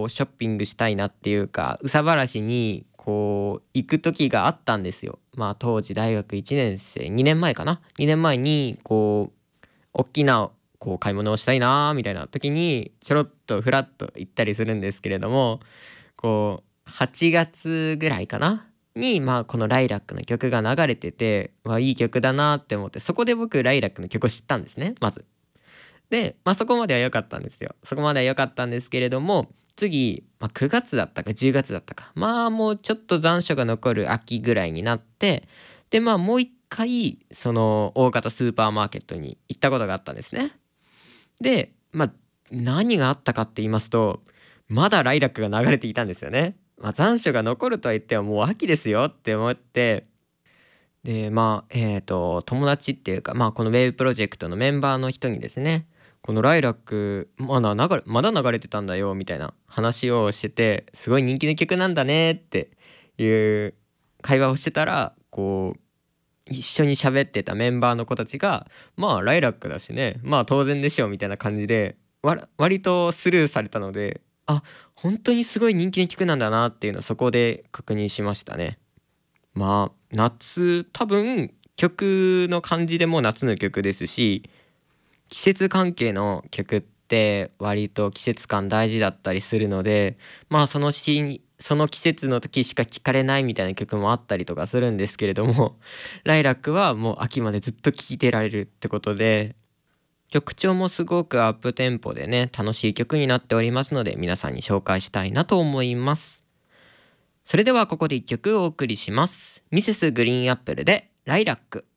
ショッピングしたいなっていうか、憂さ晴らしに行く時があったんですよ。当時大学1年生、2年前かな、2年前に大きな買い物をしたいなみたいな時にちょろっとフラッと行ったりするんですけれども、8月ぐらいかなにこのライラックの曲が流れてて、いい曲だなって思って、そこで僕ライラックの曲を知ったんですね、まず。で、そこまでは良かったんですよ。そこまでは良かったんですけれども、次、9月だったか10月だったか、もうちょっと残暑が残る秋ぐらいになって、でもう一回その大型スーパーマーケットに行ったことがあったんですね。で、何があったかって言いますと、まだライラックが流れていたんですよね。残暑が残るとは言ってももう秋ですよって思って、で友達っていうか、このウェブプロジェクトのメンバーの人にですね、このライラックまだ流れてたんだよみたいな話をしてて、すごい人気の曲なんだねっていう会話をしてたら、一緒に喋ってたメンバーの子たちが、ライラックだしね、当然でしょみたいな感じで割とスルーされたので、本当にすごい人気の曲なんだなっていうのをそこで確認しましたね。夏、多分曲の感じでも夏の曲ですし、季節関係の曲って割と季節感大事だったりするので、その季節の時しか聴かれないみたいな曲もあったりとかするんですけれども、ライラックはもう秋までずっと聴いてられるってことで、曲調もすごくアップテンポでね、楽しい曲になっておりますので、皆さんに紹介したいなと思います。それではここで一曲お送りします。ミセスグリーンアップルでライラック。